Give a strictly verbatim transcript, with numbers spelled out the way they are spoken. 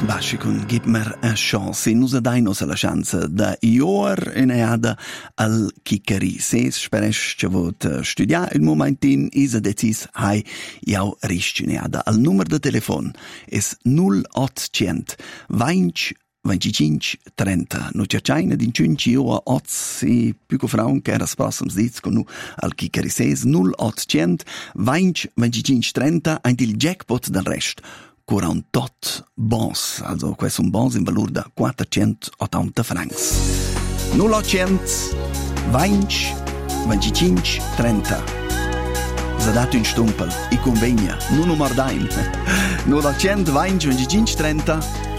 Basci con gib mer a chance. E nus dai nos la chance da ior in eada al Kikeri. Ses speresch che vot studia il momentin is a decis hai jau risc in eada. Al numero de telefon es null ottocento venti venticinque trenta. Nu cercaina din cinci ora oz e più fraun che era spasams dits con nu al Kikeri. Ses null ottocento venti venticinque trenta ein il jackpot del rest. quarantotto bons, also questo un bons in valore da quattrocentottanta francs. null ottocento venti venticinque trenta. Se dato in stumpel, i convegna, non un mardain. null ottocento venti venticinque trenta.